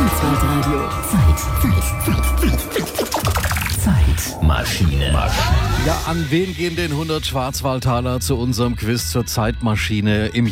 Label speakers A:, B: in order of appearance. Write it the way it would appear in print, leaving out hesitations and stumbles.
A: Schwarzwaldradio. Zeitmaschine.
B: Ja, an wen gehen denn 100 Schwarzwaldtaler zu unserem Quiz zur Zeitmaschine? Im